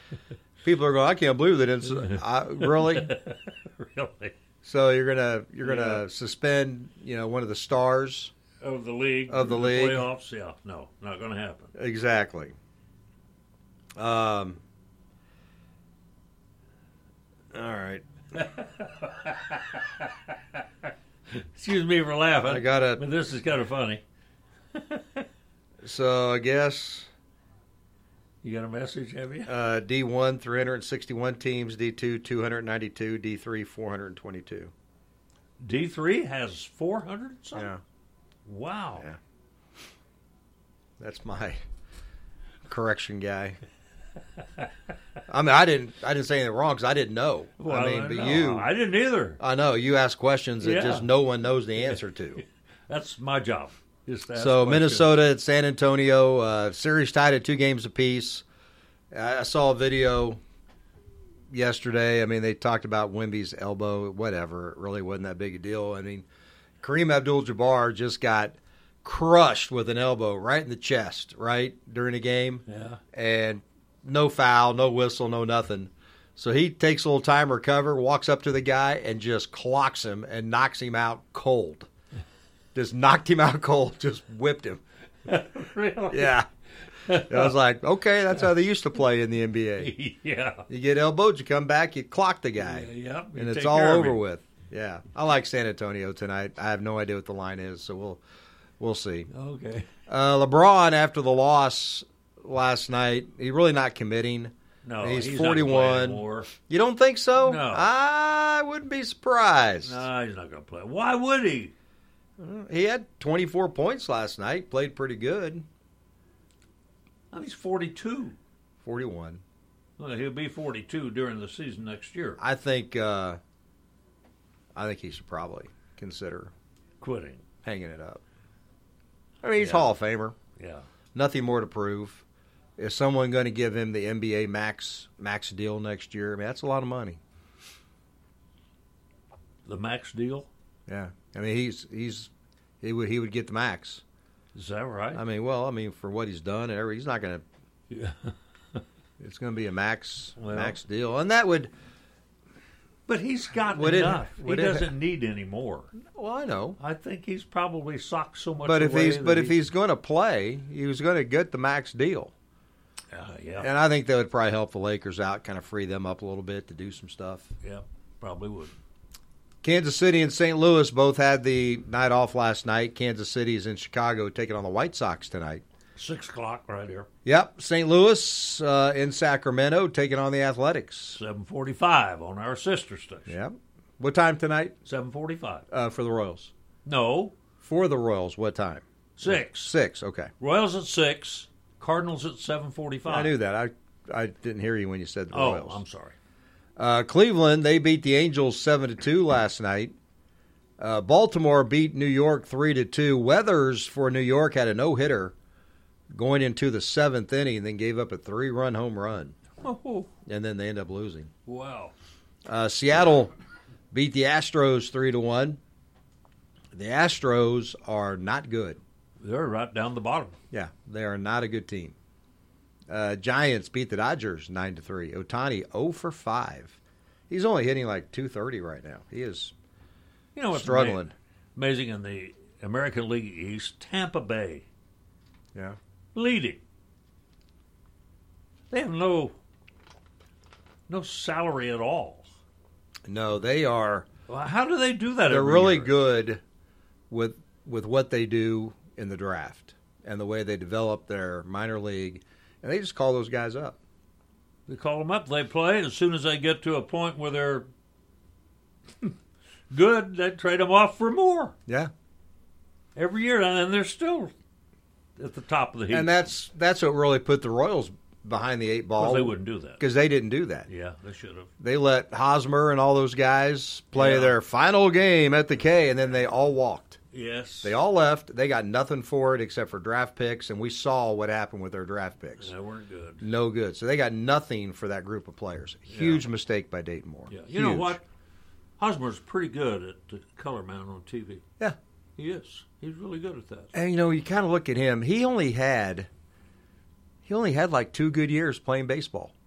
People are going, I can't believe they didn't. Really? Really? So you're gonna suspend, one of the stars Of the league. Of the league. Playoffs? Yeah. No, not going to happen. Exactly. All right. Excuse me for laughing. I gotta. But this is kind of funny. So I guess You got a message, have you? D1 361 teams, D2 292, D3 422. D3 has 400 something? Yeah. Wow. Yeah. That's my correction guy. I mean, I didn't say anything wrong because I didn't know. Well, I mean, but no, you, I didn't either. I know you ask questions that Yeah. just no one knows the answer to. That's my job. Just to ask So questions. Minnesota at San Antonio, series tied at 2 games apiece. I saw a video yesterday. I mean, they talked about Wemby's elbow, whatever. It really wasn't that big a deal. I mean, Kareem Abdul-Jabbar just got crushed with an elbow right in the chest, right, during the game. Yeah. And no foul, no whistle, no nothing. So he takes a little time to recover, walks up to the guy, and just clocks him and knocks him out cold. Just knocked him out cold, just whipped him. Really? Yeah. I was like, okay, that's how they used to play in the NBA. Yeah. You get elbowed, you come back, you clock the guy. Yeah. You And it's take all care of over him. with. Yeah. I like San Antonio tonight. I have no idea what the line is, so we'll see. Okay. LeBron, after the loss last night, he's really not committing. No, He's not gonna play 41. anymore. You don't think so? No. I wouldn't be surprised. No, he's not going to play. Why would he? He had 24 points last night, played pretty good. Oh, he's 42. 41. Well, he'll be 42 during the season next year. I think he should probably consider Quitting. hanging it up. I mean, he's Yeah. Hall of Famer. Yeah. Nothing more to prove. Is someone going to give him the NBA max deal next year? I mean, that's a lot of money. The max deal? Yeah. I mean, he would get the max. Is that right? I mean, for what he's done and everything, he's not going to. Yeah. It's going to be a max Well. deal, and that would. But he's got Would it- enough. would he it- doesn't need any more. Well, I know, I think he's probably socked so much but if away if he's going to play, he was going to get the max deal, yeah, and I think that would probably help the Lakers out, kind of free them up a little bit to do some stuff. yeah, probably would. Kansas City and St. Louis both had the night off last night. Kansas City is in Chicago taking on the White Sox tonight. 6 o'clock right here. Yep, St. Louis in Sacramento taking on the Athletics. 7:45 on our sister station. Yep. What time tonight 7:45. for the Royals? No, For the Royals, what time? 6. 6, okay. Royals at 6. Cardinals at 7:45. I knew that. I didn't hear you when you said the Oh, Royals. I'm sorry. Cleveland, they beat the Angels 7-2 last night. Baltimore beat New York 3-2. Weathers for New York had a no-hitter going into the 7th inning, then gave up a 3-run home run, Oh, and then they ended up losing. wow. Seattle beat the Astros 3-1. The Astros are not good. They're right down the bottom. Yeah, they are not a good team. Giants beat the Dodgers 9-3. Ohtani 0 for 5. He's only hitting like 230 right now. He is You know what's struggling. amazing in the American League East? Tampa Bay Yeah. leading. They have no salary at all. No, they are. Well, how do they do that? They're every really year? good with what they do in the draft and the way they develop their minor league, and they just call those guys up. They call them up. They play. As soon as they get to a point where they're good, they trade them off for more Yeah, every year, and they're still at the top of the heap. and that's what really put the Royals behind the 8 ball. Well, they wouldn't do that. because they didn't do that. Yeah, they should have. They let Hosmer and all those guys play Yeah. their final game at the K, and then they all walked. Yes. They all left. They got nothing for it except for draft picks, and we saw what happened with their draft picks. They weren't good. No good. So they got nothing for that group of players. Huge mistake by Dayton Moore. Yeah. You know Huge. what? Hosmer's pretty good at the color man on TV. Yeah. He is. He's really good at that. And you kind of look at him. He only had like 2 good years playing baseball.